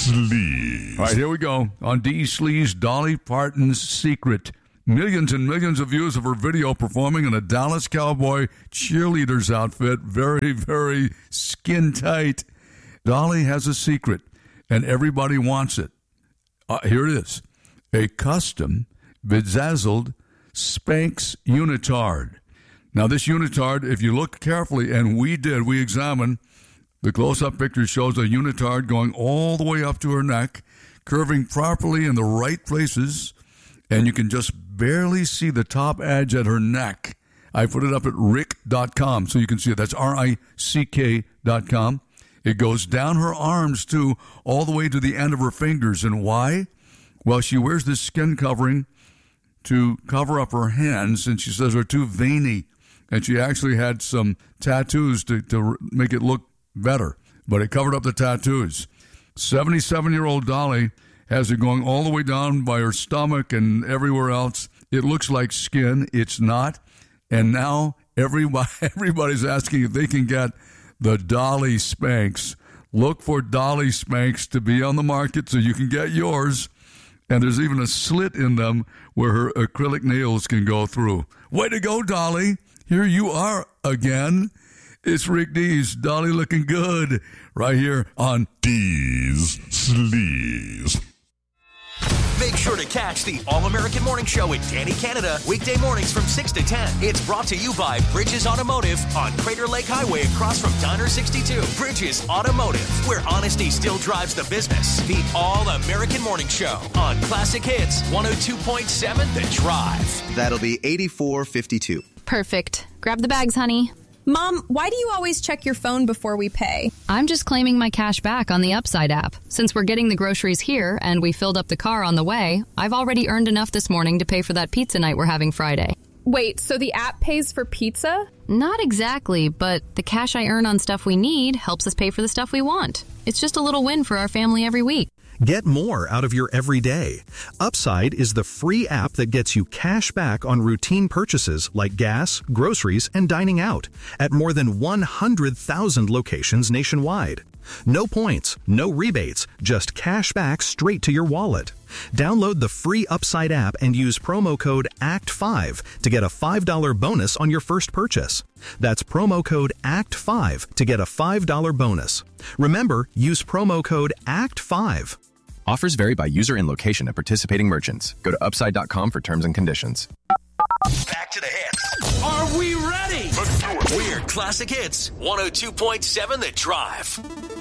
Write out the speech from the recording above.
Sleaze. All right, here we go. On D. Sleaze, Dolly Parton's Secret. Millions and millions of views of her video performing in a Dallas Cowboy cheerleader's outfit. Very, very skin tight. Dolly has a secret, and everybody wants it. Here it is. A custom, bedazzled Spanx unitard. Now, this unitard, if you look carefully, and we examined, the close-up picture shows a unitard going all the way up to her neck, curving properly in the right places, and you can just barely see the top edge at her neck. I put it up at rick.com so you can see it. That's RICK.com. It goes down her arms, too, all the way to the end of her fingers. And why? Well, she wears this skin covering to cover up her hands, and she says they're too veiny. And she actually had some tattoos to make it look better, but it covered up the tattoos. 77-year-old Dolly has it going all the way down by her stomach and everywhere else. It looks like skin. It's not. And now everybody's asking if they can get the Dolly Spanx. Look for Dolly Spanx to be on the market so you can get yours. And there's even a slit in them where her acrylic nails can go through. Way to go, Dolly. Here you are again. It's Rick Dees, Dolly looking good, right here on Dees Sleaze. Make sure to catch the All-American Morning Show with Danny Canada, weekday mornings from 6 to 10. It's brought to you by Bridges Automotive on Crater Lake Highway across from Diner 62. Bridges Automotive, where honesty still drives the business. The All-American Morning Show on Classic Hits 102.7 The Drive. That'll be 84.52. Perfect. Grab the bags, honey. Mom, why do you always check your phone before we pay? I'm just claiming my cash back on the Upside app. Since we're getting the groceries here and we filled up the car on the way, I've already earned enough this morning to pay for that pizza night we're having Friday. Wait, so the app pays for pizza? Not exactly, but the cash I earn on stuff we need helps us pay for the stuff we want. It's just a little win for our family every week. Get more out of your everyday. Upside is the free app that gets you cash back on routine purchases like gas, groceries, and dining out at more than 100,000 locations nationwide. No points, no rebates, just cash back straight to your wallet. Download the free Upside app and use promo code ACT5 to get a $5 bonus on your first purchase. That's promo code ACT5 to get a $5 bonus. Remember, use promo code ACT5. Offers vary by user and location at participating merchants. Go to upside.com for terms and conditions. Back to the hits. Are we ready? Let's do it. We're Classic Hits 102.7 The Drive.